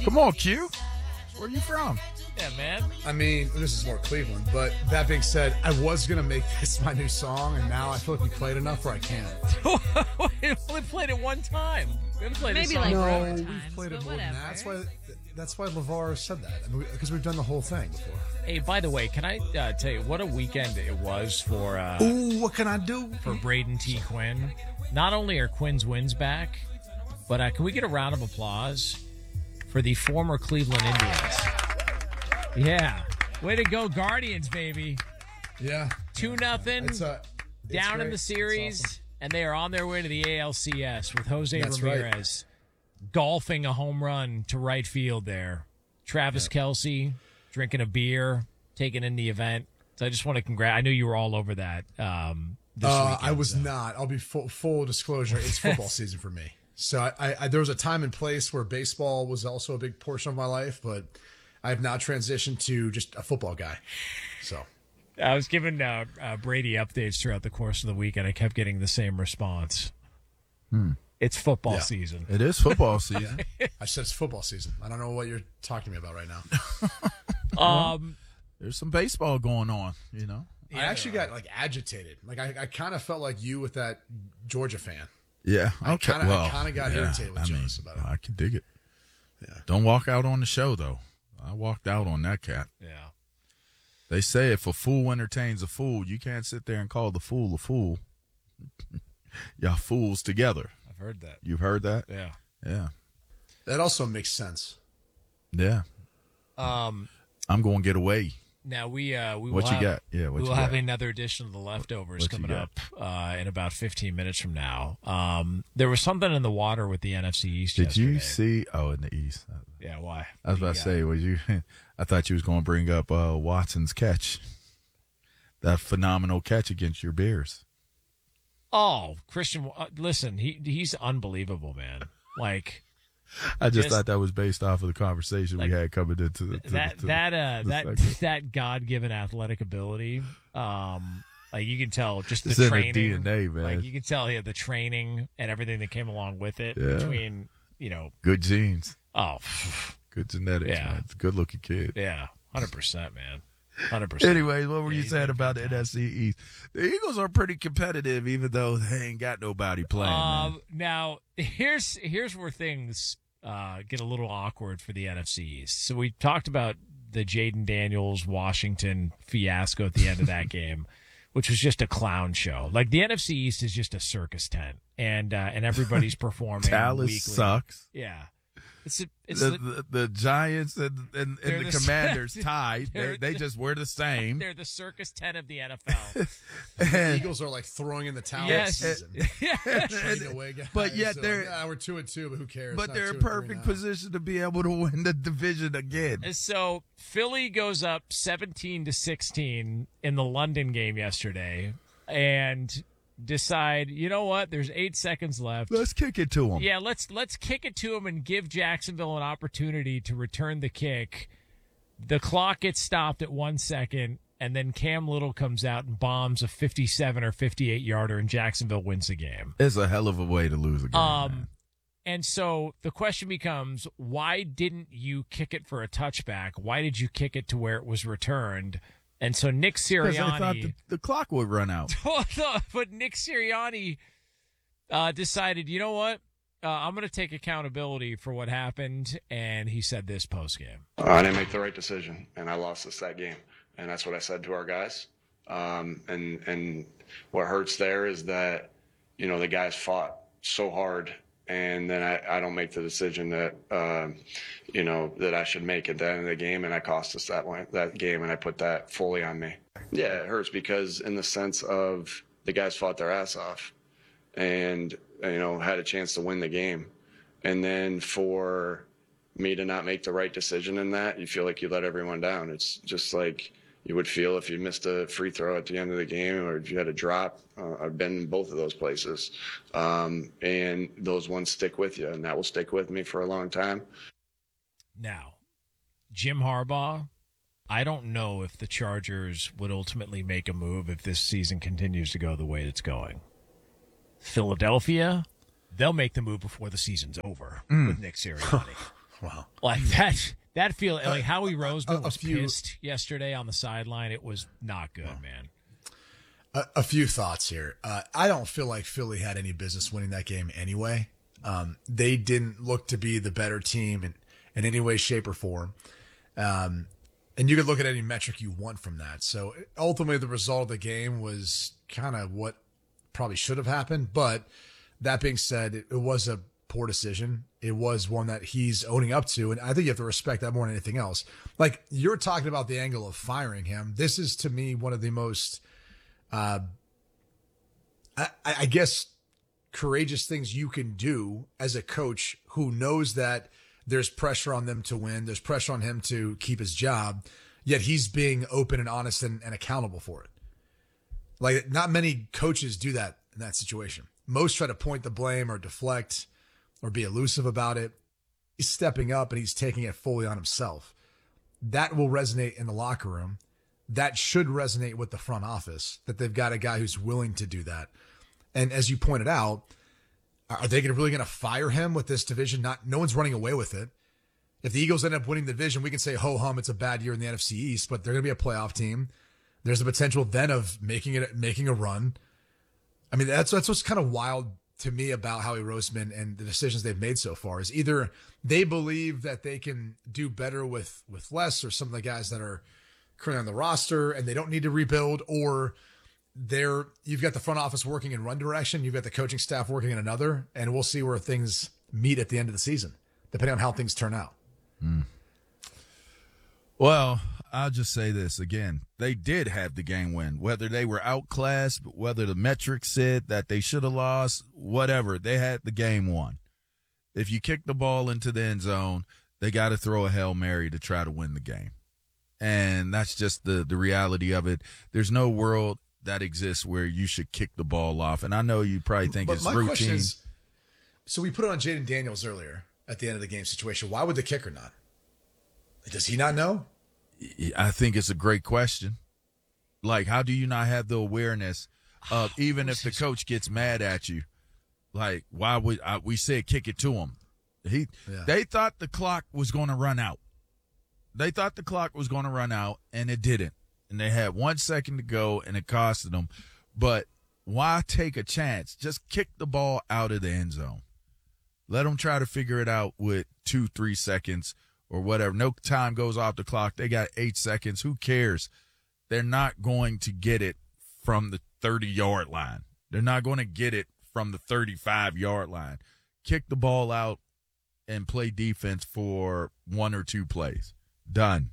Come on, Q. Where are you from? Yeah, man. I mean, this is more Cleveland, but that being said, I was going to make this my new song, and now I feel like we played enough where I can't. We only played it one time. We haven't played Maybe this song like forever. four we've times, played it but more than whatever. that. That's why LeVar said that. I mean, because we've done the whole thing before. Hey, by the way, can I tell you what a weekend it was for Ooh, what can I do? for Braden T. Quinn? Not only are Quinn's wins back, but can we get a round of applause for the former Cleveland Indians? Yeah. Way to go, Guardians, baby. Yeah. 2-0 It's down in great. the series, It's awesome. and they are on their way to the ALCS with Jose That's right. Ramirez golfing a home run to right field there. Travis Kelce drinking a beer, taking in the event. So I just want to I knew you were all over that this weekend. I was not. I'll be full disclosure. It's football season for me. So I there was a time and place where baseball was also a big portion of my life, but I have now transitioned to just a football guy. So I was giving Brady updates throughout the course of the week, and I kept getting the same response. It's football season. It is football season. I said it's football season. I don't know what you're talking to me about right now. There's some baseball going on, you know. I actually got like agitated. Like I kind of felt like you with that Georgia fan. Yeah. Okay. I kind of got irritated with Jonas about it. I can dig it. Yeah. Don't walk out on the show, though. I walked out on that cat. Yeah. They say if a fool entertains a fool, you can't sit there and call the fool a fool. Y'all fools together. I've heard that. You've heard that? Yeah. Yeah. That also makes sense. Yeah. I'm going to get away. Now we will What you have, got? Yeah, what we you will have got? another edition of the leftovers What you coming got? up in about 15 minutes from now. There was something in the water with the NFC East Did yesterday. you see? Oh, in the East. Yeah, why? I was about to say, was you? I thought you was going to bring up Watson's catch, that phenomenal catch against your Bears. Oh, Christian, listen, he's unbelievable, man. Like I just Just- thought that was based off of the conversation like, we had coming into the that God-given athletic ability. Like you can tell just It's the in training, the DNA, man. Like you can tell, the training and everything that came along with it Yeah. between, good genes, oh, good genetics. Yeah. Man. It's a good looking kid. yeah, 100%, man, 100%. Anyways, what were you he's saying been about the fantastic. NFC East? The Eagles are pretty competitive, even though they ain't got nobody playing. Man. Now here's where things get a little awkward for the NFC East. So we talked about the Jaden Daniels Washington fiasco at the end of that game, which was just a clown show. Like the NFC East is just a circus tent, and everybody's performing. Dallas weekly. sucks. Yeah, it's The Giants and They're the the- Commanders tied. they're- They just were the same. they're the circus tent of the NFL. The Eagles are like throwing in the towel Yes. this season. Trading away guys. But yet they're- we're 2-2, but who cares? But Not they're 2 in and 3 perfect now. position to be able to win the division again. And so Philly goes up 17-16 in the London game yesterday, and decide, you know what? There's 8 seconds left. Let's kick it to them. Yeah, let's kick it to him and give Jacksonville an opportunity to return the kick. The clock gets stopped at 1 second, and then Cam Little comes out and bombs a 57 or 58 yarder, and Jacksonville wins the game. It's a hell of a way to lose a game. man. And so the question becomes, why didn't you kick it for a touchback? Why did you kick it to where it was returned? And so Nick 'Cause they thought Sirianni, the clock would run out. but Nick Sirianni decided, you know what? I'm going to take accountability for what happened, and he said this post-game. I didn't make the right decision, and I lost us that game. And that's what I said to our guys. And what hurts there is that, the guys fought so hard, and then I don't make the decision that, that I should make at the end of the game, and I cost us that game, and I put that fully on me. Yeah, it hurts because in the sense of the guys fought their ass off and, had a chance to win the game. And then for me to not make the right decision in that, you feel like you let everyone down. It's just like you would feel if you missed a free throw at the end of the game or if you had a drop. I've been in both of those places. And those ones stick with you, and that will stick with me for a long time. Now, Jim Harbaugh, I don't know if the Chargers would ultimately make a move if this season continues to go the way it's going. Philadelphia, they'll make the move before the season's over with Nick Sirianni. Wow. Like that feel like Howie Roseman was pissed yesterday on the sideline. It was not good, man. A few thoughts here. I don't feel like Philly had any business winning that game anyway. They didn't look to be the better team in any way, shape, or form. And you could look at any metric you want from that. So ultimately, the result of the game was kind of what probably should have happened. But that being said, it was a poor decision. It was one that he's owning up to. And I think you have to respect that more than anything else. Like, you're talking about the angle of firing him. This is, to me, one of the most, I guess, courageous things you can do as a coach who knows that there's pressure on them to win. There's pressure on him to keep his job, yet he's being open and honest and accountable for it. Like, not many coaches do that in that situation. Most try to point the blame or deflect or be elusive about it. He's stepping up and he's taking it fully on himself. That will resonate in the locker room. That should resonate with the front office, that they've got a guy who's willing to do that. And as you pointed out, are they really going to fire him with this division? No one's running away with it. If the Eagles end up winning the division, we can say, ho-hum, it's a bad year in the NFC East, but they're going to be a playoff team. There's the potential then of making a run. I mean, that's what's kind of wild to me about Howie Roseman and the decisions they've made so far, is either they believe that they can do better with less, or some of the guys that are currently on the roster and they don't need to rebuild, or you've got the front office working in one direction, you've got the coaching staff working in another, and we'll see where things meet at the end of the season, depending on how things turn out. Well, I'll just say this again. They did have the game win, whether they were outclassed, whether the metrics said that they should have lost, whatever. They had the game won. If you kick the ball into the end zone, they got to throw a Hail Mary to try to win the game. And that's just the reality of it. There's no world that exists where you should kick the ball off. And I know you probably think it's routine. Question is, so we put it on Jaden Daniels earlier at the end of the game situation. Why would the kicker not? Does he not know? I think it's a great question. Like, how do you not have the awareness of, even if the coach gets mad at you, like, why would we said kick it to him? They thought the clock was going to run out. They thought the clock was going to run out, and it didn't. And they had 1 second to go, and it costed them. But why take a chance? Just kick the ball out of the end zone. Let them try to figure it out with 2-3 seconds or whatever. No time goes off the clock. They got 8 seconds. Who cares? They're not going to get it from the 30-yard line. They're not going to get it from the 35-yard line. Kick the ball out and play defense for 1 or 2 plays. Done.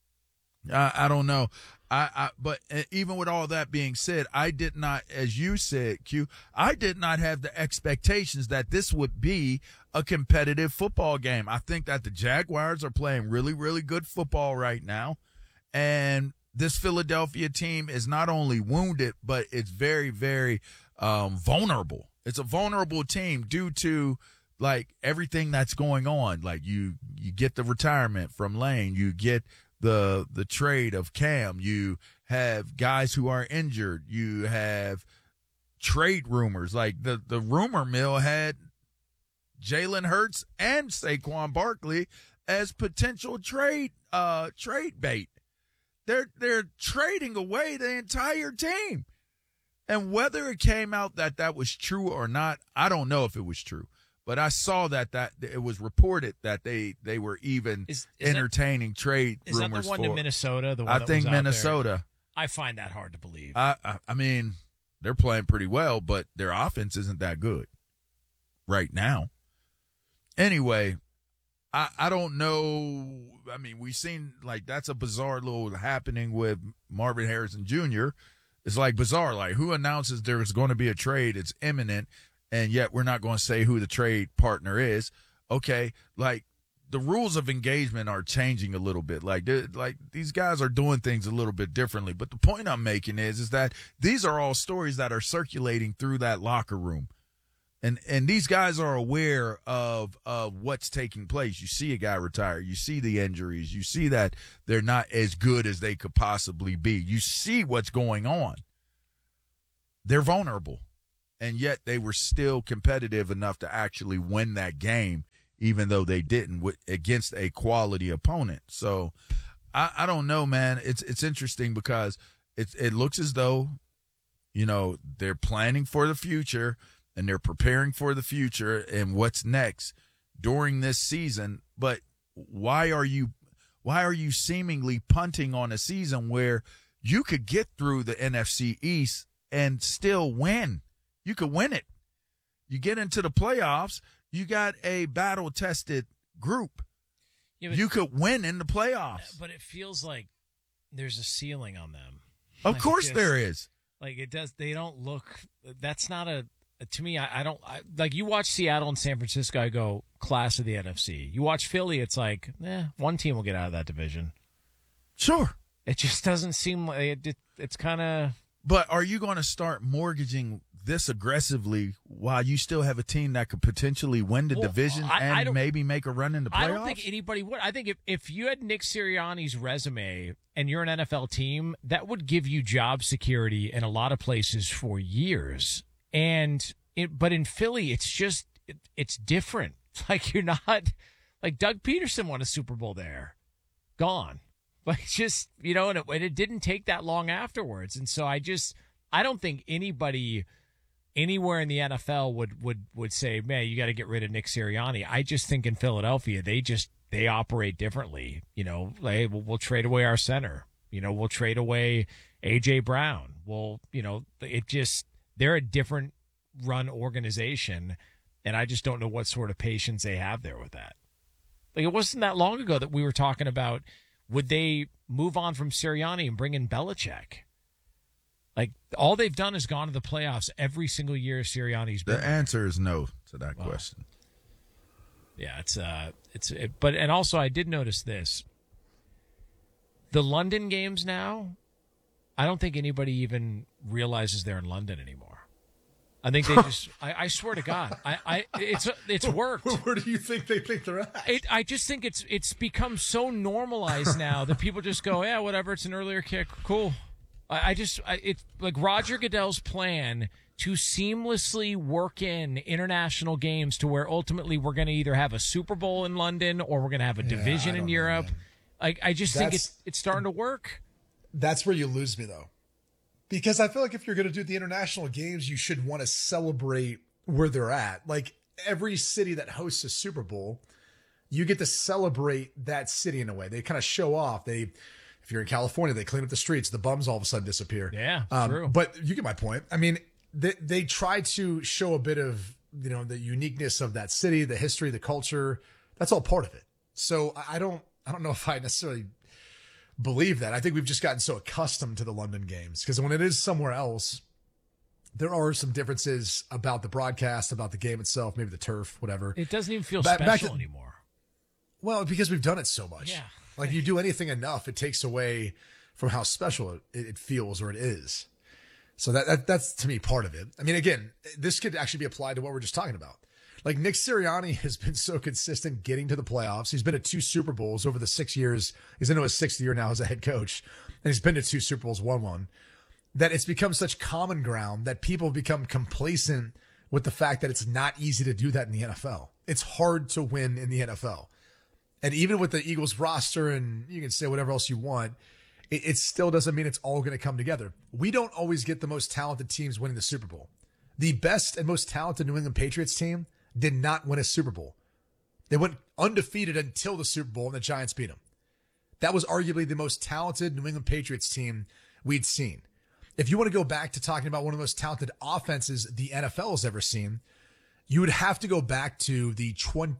I don't know. But even with all that being said, I did not, as you said, Q, I did not have the expectations that this would be a competitive football game. I think that the Jaguars are playing really, really good football right now. And this Philadelphia team is not only wounded, but it's very, very vulnerable. It's a vulnerable team due to, like, everything that's going on. Like, you get the retirement from Lane, you get the trade of Cam, you have guys who are injured, you have trade rumors. Like, the rumor mill had Jalen Hurts and Saquon Barkley as potential trade bait. They're trading away the entire team. And whether it came out that was true or not, I don't know if it was true. But I saw that it was reported that they were even entertaining trade rumors. Is that the one in Minnesota? The one I think Minnesota. There? I find that hard to believe. I mean, they're playing pretty well, but their offense isn't that good right now. Anyway, I don't know. I mean, we've seen, like, that's a bizarre little happening with Marvin Harrison Jr. It's like bizarre. Like, who announces there's going to be a trade? It's imminent. And yet we're not going to say who the trade partner is. Okay, like, the rules of engagement are changing a little bit. Like these guys are doing things a little bit differently. But the point I'm making is that these are all stories that are circulating through that locker room. And these guys are aware of what's taking place. You see a guy retire. You see the injuries. You see that they're not as good as they could possibly be. You see what's going on. They're vulnerable. And yet they were still competitive enough to actually win that game, even though they didn't against a quality opponent. So I don't know, man. It's interesting because it looks as though, they're planning for the future and they're preparing for the future and what's next during this season. But why are you seemingly punting on a season where you could get through the NFC East and still win? You could win it. You get into the playoffs, you got a battle-tested group. Yeah, you could win in the playoffs. But it feels like there's a ceiling on them. Of course there is. Like it does. They don't look. That's not to me, I don't like. You watch Seattle and San Francisco, I go class of the NFC. You watch Philly, it's like, one team will get out of that division. Sure. It just doesn't seem like it's kind of. But are you going to start mortgaging this aggressively while you still have a team that could potentially win the division and maybe make a run in the playoffs? I don't think anybody would. I think if you had Nick Sirianni's resume and you're an NFL team, that would give you job security in a lot of places for years. But in Philly, it's just it's different. Like you're not like Doug Peterson won a Super Bowl there, gone. Like just and it didn't take that long afterwards. And so I don't think anybody anywhere in the NFL would say, man, you got to get rid of Nick Sirianni. I just think in Philadelphia they operate differently. Like we'll trade away our center. We'll trade away AJ Brown. They're a different run organization, and I just don't know what sort of patience they have there with that. Like it wasn't that long ago that we were talking about would they move on from Sirianni and bring in Belichick? Like all they've done is gone to the playoffs every single year Sirianni's been. The answer is no to that question. Yeah, but also I did notice this. The London games now, I don't think anybody even realizes they're in London anymore. I think they just. I swear to God, it's worked. Where do you think they think they're at? I just think it's become so normalized now that people just go, yeah, whatever. It's an earlier kick, cool. It's like Roger Goodell's plan to seamlessly work in international games to where ultimately we're going to either have a Super Bowl in London or we're going to have a division in Europe. I just think it's starting to work. That's where you lose me though. Because I feel like if you're going to do the international games, you should want to celebrate where they're at. Like every city that hosts a Super Bowl, you get to celebrate that city in a way. They kind of show off. If you're in California, they clean up the streets. The bums all of a sudden disappear. Yeah, true. But you get my point. I mean, they try to show a bit of the uniqueness of that city, the history, the culture. That's all part of it. So I don't know if I necessarily believe that. I think we've just gotten so accustomed to the London games because when it is somewhere else, there are some differences about the broadcast, about the game itself, maybe the turf, whatever. It doesn't even feel special anymore. Well, because we've done it so much. Yeah. Like you do anything enough, it takes away from how special it feels or it is. So that's to me part of it. I mean, again, this could actually be applied to what we're just talking about. Like Nick Sirianni has been so consistent getting to the playoffs. He's been to 2 Super Bowls over the 6 years. He's into his 6th year now as a head coach. And he's been to 2 Super Bowls, won one. That it's become such common ground that people become complacent with the fact that it's not easy to do that in the NFL. It's hard to win in the NFL. And even with the Eagles roster, and you can say whatever else you want, it still doesn't mean it's all going to come together. We don't always get the most talented teams winning the Super Bowl. The best and most talented New England Patriots team did not win a Super Bowl. They went undefeated until the Super Bowl, and the Giants beat them. That was arguably the most talented New England Patriots team we'd seen. If you want to go back to talking about one of the most talented offenses the NFL has ever seen, you would have to go back to the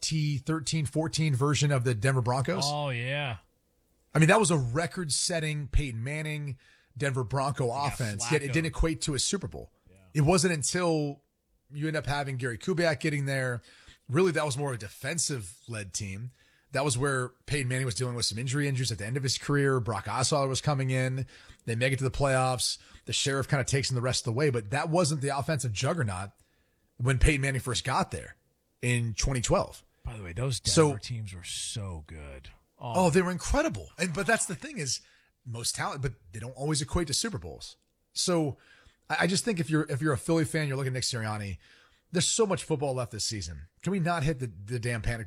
2013-14 version of the Denver Broncos. Oh, yeah. I mean, that was a record-setting Peyton Manning, Denver Bronco offense, yet it didn't equate to a Super Bowl. Yeah. It wasn't until you end up having Gary Kubiak getting there. Really, that was more of a defensive-led team. That was where Peyton Manning was dealing with some injuries at the end of his career. Brock Osweiler was coming in. They make it to the playoffs. The Sheriff kind of takes them the rest of the way, but that wasn't the offensive juggernaut when Peyton Manning first got there in 2012. By the way, those Denver teams were so good. Oh, they were incredible. But that's the thing is most talent, but they don't always equate to Super Bowls. So I just think if you're a Philly fan, you're looking at Nick Sirianni, there's so much football left this season. Can we not hit the damn panic